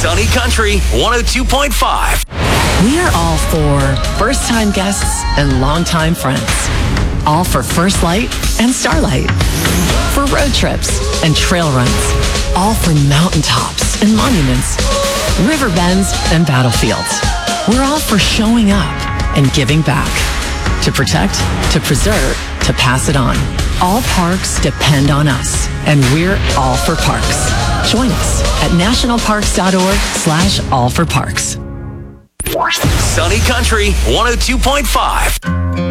Sunny Country 102.5. We are all for first-time guests and longtime friends. All for First Light and Starlight. For road trips and trail runs. All for mountaintops and monuments. River bends and battlefields. We're all for showing up and giving back. To protect, to preserve, to pass it on. All parks depend on us, and we're all for parks. Join us at nationalparks.org/allforparks. Sunny Country 102.5.